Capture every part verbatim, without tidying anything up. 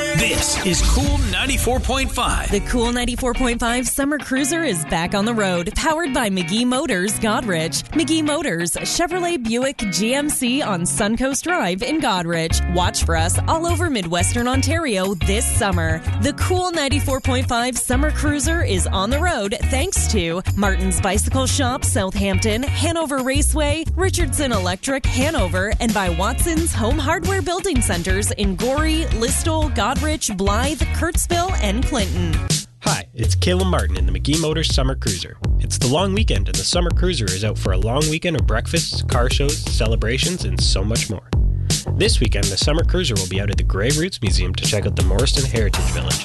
This is Cool ninety-four point five. The Cool ninety-four point five Summer Cruiser is back on the road, powered by McGee Motors, Godrich. McGee Motors, Chevrolet, Buick, G M C on Suncoast Drive in Godrich. Watch for us all over Midwestern Ontario this summer. The Cool ninety-four point five Summer Cruiser is on the road thanks to Martin's Bicycle Shop, Southampton, Hanover Raceway, Richardson Electric, Hanover, and by Watson's Home Hardware Building Centers in Gorey, Listowel, Godrich, Blythe, Kurtzville, and Clinton. Hi, it's Caleb Martin in the McGee Motors Summer Cruiser. It's the long weekend, and the Summer Cruiser is out for a long weekend of breakfasts, car shows, celebrations, and so much more. This weekend, the Summer Cruiser will be out at the Grey Roots Museum to check out the Morriston Heritage Village.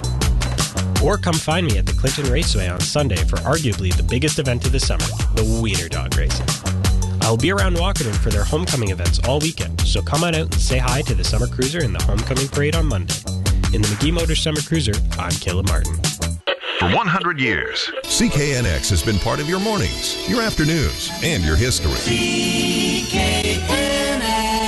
Or come find me at the Clinton Raceway on Sunday for arguably the biggest event of the summer, the Wiener Dog Racing. I'll be around Walkerton for their homecoming events all weekend, so come on out and say hi to the Summer Cruiser in the homecoming parade on Monday. In the McGee Motors Summer Cruiser, I'm Caleb Martin. For one hundred years, C K N X has been part of your mornings, your afternoons, and your history. C K N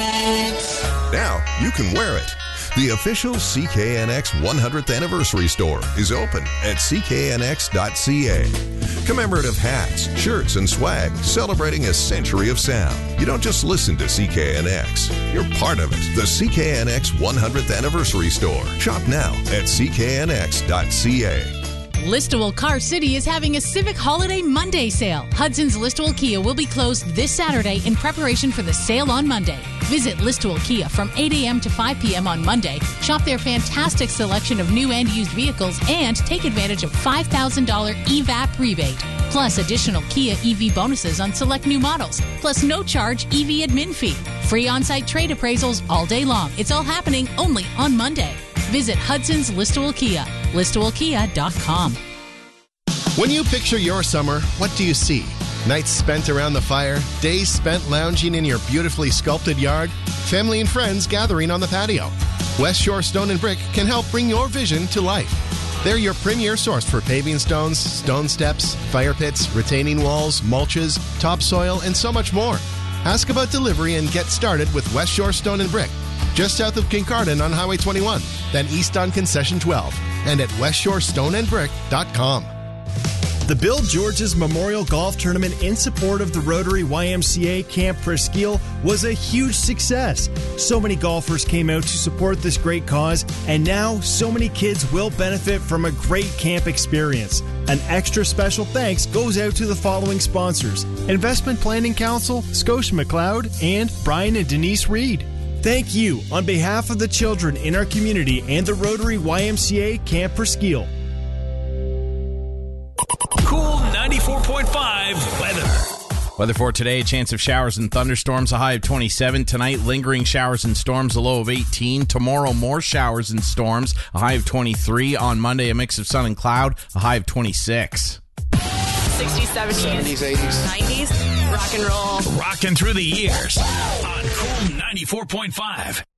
X. Now you can wear it. The official C K N X one hundredth Anniversary Store is open at c k n x dot c a. Commemorative hats, shirts, and swag celebrating a century of sound. You don't just listen to C K N X. You're part of it. The C K N X one hundredth Anniversary Store. Shop now at c k n x dot c a. Listowel Car City is having a Civic Holiday Monday sale. Hudson's Listowel Kia will be closed this Saturday in preparation for the sale on Monday. Visit Listowel Kia from eight a.m. to five p.m. on Monday. Shop their fantastic selection of new and used vehicles and take advantage of five thousand dollars E V A P rebate. Plus additional Kia E V bonuses on select new models. Plus no charge E V admin fee. Free on-site trade appraisals all day long. It's all happening only on Monday. Visit Hudson's Listowel Kia, listowel kia dot com. When you picture your summer, what do you see? Nights spent around the fire, days spent lounging in your beautifully sculpted yard, family and friends gathering on the patio. West Shore Stone and Brick can help bring your vision to life. They're your premier source for paving stones, stone steps, fire pits, retaining walls, mulches, topsoil, and so much more. Ask about delivery and get started with West Shore Stone and Brick, just south of Kincardine on Highway twenty-one, then east on Concession twelve, and at west shore stone and brick dot com. The Bill George's Memorial Golf Tournament in support of the Rotary Y M C A Camp Presqu'île was a huge success. So many golfers came out to support this great cause, and now so many kids will benefit from a great camp experience. An extra special thanks goes out to the following sponsors: Investment Planning Council, Scotia McLeod, and Brian and Denise Reed. Thank you on behalf of the children in our community and the Rotary Y M C A Camp Presqu'île. Cool ninety-four point five weather. Weather for today, a chance of showers and thunderstorms, a high of twenty-seven. Tonight, lingering showers and storms, a low of eighteen. Tomorrow, more showers and storms, a high of twenty-three. On Monday, a mix of sun and cloud, a high of twenty-six. sixties, seventies, seventies, eighties, nineties, rock and roll. Rocking through the years on Cool ninety-four point five.